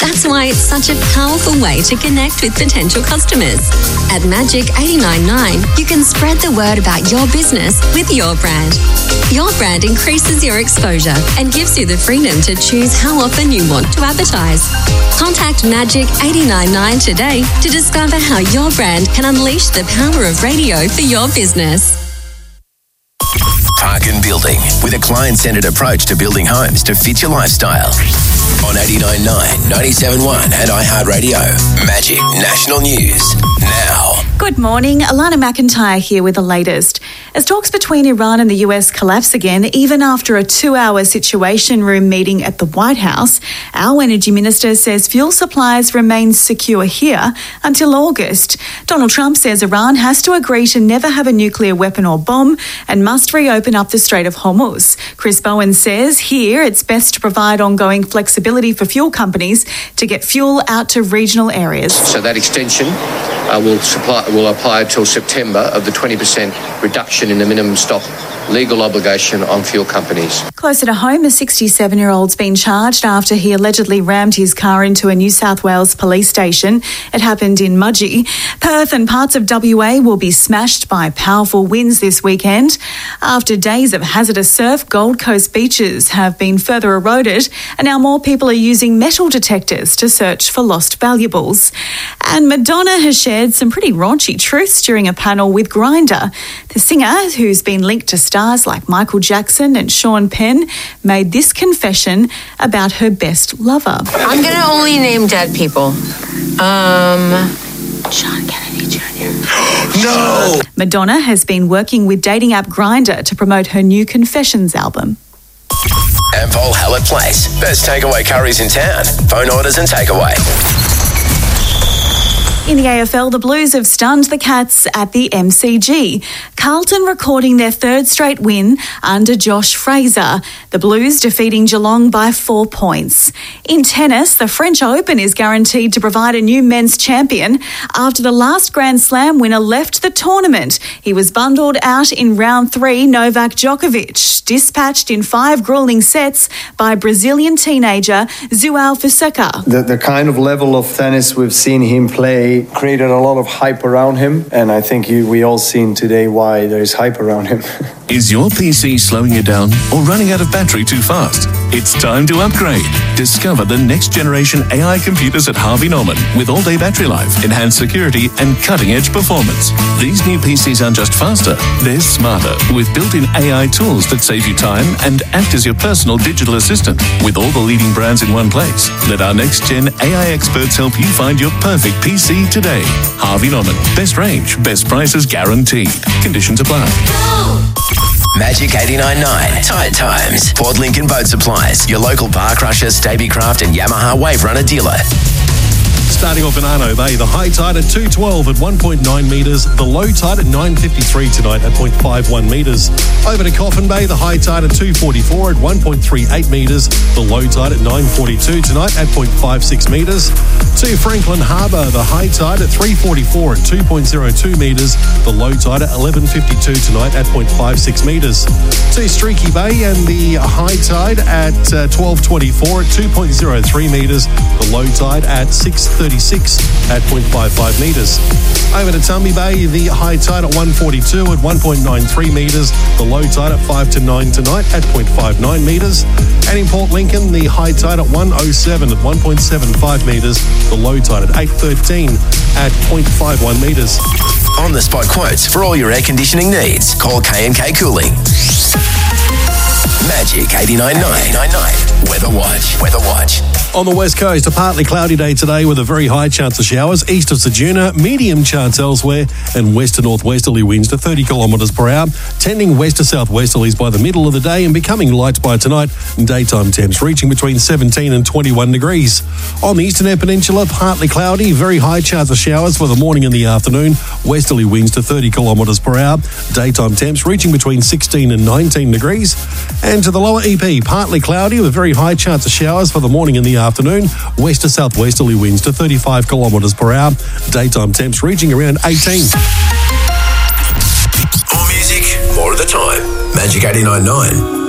That's why it's such a powerful way to connect with potential customers. At Magic 89.9, you can spread the word about your business with your brand. Your brand increases your exposure and gives you the freedom to choose how often you want to advertise. Contact Magic 89.9 today to discover how your brand can unleash the power of radio for your business. Parkin Building, with a client-centred approach to building homes to fit your lifestyle. On 89.9, 97.1 and iHeartRadio. Magic National News now. Good morning, Alana McIntyre here with the latest. As talks between Iran and the US collapse again, even after a 2-hour Situation Room meeting at the White House, our Energy Minister says fuel supplies remain secure here until August. Donald Trump says Iran has to agree to never have a nuclear weapon or bomb and must reopen up the Strait of Hormuz. Chris Bowen says here it's best to provide ongoing flexibility for fuel companies to get fuel out to regional areas. So that extension will apply until September of the 20% reduction in the minimum stock legal obligation on fuel companies. Closer to home, a 67-year-old's been charged after he allegedly rammed his car into a New South Wales police station. It happened in Mudgee. Perth and parts of WA will be smashed by powerful winds this weekend. After days of hazardous surf, Gold Coast beaches have been further eroded, and now more people are using metal detectors to search for lost valuables. And Madonna has shared some pretty raunchy truths during a panel with Grindr. The singer, who's been linked to stars like Michael Jackson and Sean Penn, made this confession about her best lover. I'm going to only name dead people. Sean Kennedy Jr. No! Madonna has been working with dating app Grindr to promote her new Confessions album. Ampol Hallett Place. Best takeaway curries in town. Phone orders and takeaway. In the AFL, the Blues have stunned the Cats at the MCG. Carlton recording their third straight win under Josh Fraser. The Blues defeating Geelong by 4 points. In tennis, the French Open is guaranteed to provide a new men's champion after the last Grand Slam winner left the tournament. He was bundled out in round 3, Novak Djokovic, dispatched in 5 grueling sets by Brazilian teenager João Fonseca. The kind of level of tennis we've seen him play created a lot of hype around him, and I think we all seen today why there is hype around him. Is your PC slowing you down or running out of battery too fast? It's time to upgrade. Discover the next generation AI computers at Harvey Norman with all-day battery life, enhanced security and cutting-edge performance. These new PCs aren't just faster, they're smarter with built-in AI tools that save you time and act as your personal digital assistant with all the leading brands in one place. Let our next-gen AI experts help you find your perfect PC today. Harvey Norman. Best range, best prices guaranteed. Conditions apply. Magic 89.9. Tide Times. Port Lincoln Boat Supplies. Your local bar crusher, Stabicraft and Yamaha Wave Runner dealer. Starting off in Arno Bay, the high tide at 212 at 1.9 metres, the low tide at 9.53 tonight at 0.51 metres. Over to Coffin Bay, the high tide at 244 at 1.38 metres, the low tide at 9.42 tonight at 0.56 metres. To Franklin Harbour, the high tide at 3.44 at 2.02 metres, the low tide at 11.52 tonight at 0.56 metres. To Streaky Bay and the high tide at 12.24 at 2.03 metres, the low tide at 6.36 at 0.55 metres. Over to Tumby Bay, the high tide at 1.42 at 1.93 metres, the low tide at 5 to 9 tonight at 0.59 metres. And in Port Lincoln, the high tide at 1.07 at 1.75 metres, the low tide at 8.13 at 0.51 metres. On the spot quotes for all your air conditioning needs. Call K&K Cooling. Magic 89.9. Weather Watch. On the west coast, a partly cloudy day today with a very high chance of showers. East of Ceduna, medium chance elsewhere, and west to northwesterly winds to 30 kilometres per hour, tending west to southwesterlies by the middle of the day and becoming light by tonight. Daytime temps reaching between 17 and 21 degrees. On the eastern peninsula, partly cloudy, very high chance of showers for the morning and the afternoon. Westerly winds to 30 kilometres per hour. Daytime temps reaching between 16 and 19 degrees. And to the lower EP, partly cloudy with very high chance of showers for the morning and the afternoon. West to southwesterly winds to 35 kilometres per hour. Daytime temps reaching around 18. More music, more of the time. Magic 89.9.